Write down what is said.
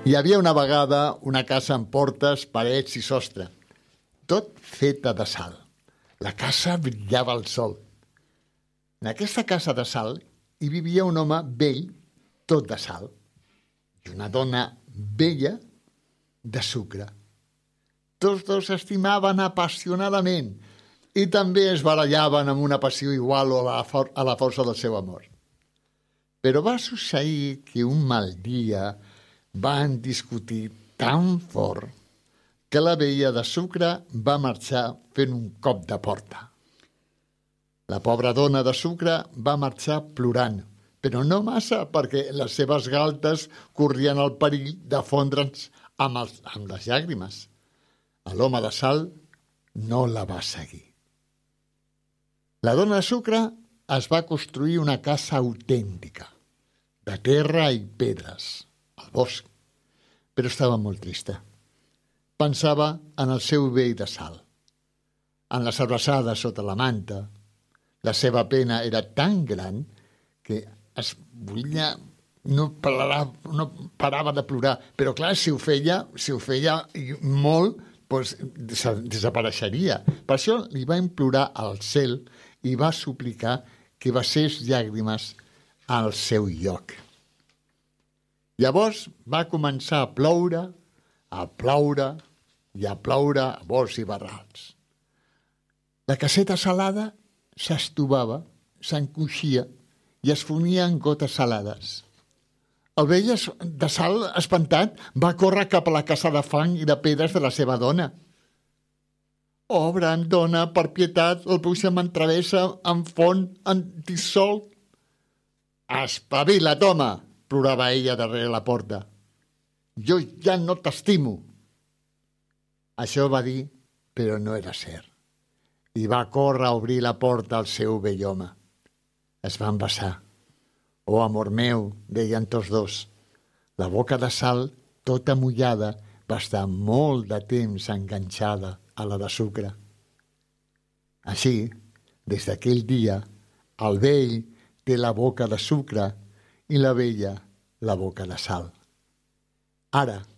Hi havia una vegada una casa amb portes, parets i sostre, tot feta de sal. La casa brillava al sol. En aquesta casa de sal hi vivia un home vell, tot de sal, i una dona vella de sucre. Tots dos s'estimaven apassionadament i també es barallaven amb una passió igual a la força del seu amor. Però va succeir que un mal dia van discutir tan fort que la vella de sucre va marxar fent un cop de porta. La pobra dona de sucre va marxar plorant, però no massa, perquè les seves galtes corrien el perill de fondre'ns amb les llàgrimes. L'home de sal no la va seguir. La dona de sucre es va construir una casa autèntica, de terra i pedres, al bosc, però estava molt trista. Pensava en el seu vell de sal, en les abraçades sota la manta. La seva pena era tan gran que no parava de plorar, però clar, si ho feia molt, doncs desapareixeria. Per això li va implorar al cel i va suplicar que vessés llàgrimes al seu lloc. Llavors va començar a ploure i a ploure a bors i barrals. La caseta salada s'estovava, s'encoixia i es fonia en gotes salades. El vell de sal, espantat, va córrer cap a la casa de fang i de pedres de la seva dona. «Obre'm, dona, per pietat, el puix m'entravessa, em fon, em dissol». «Espavila't, home!», plorava ella darrere la porta. «Jo ja no t'estimo». Això va dir, però no era cert. I va córrer a obrir la porta al seu vell home. Es van besar. «Oh, amor meu», deien tots dos. La boca de sal, tota mullada, va estar molt de temps enganxada a la de sucre. Així, des d'aquell dia, el vell té la boca de sucre i la vella la boca de sal. Ara,